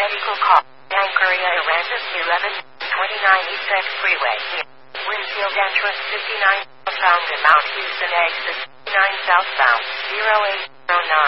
medical call. Anchoria Aransas 11, 29 East X Freeway. Winfield entrance 59, found in Mount Houston exit 9 southbound, 0809.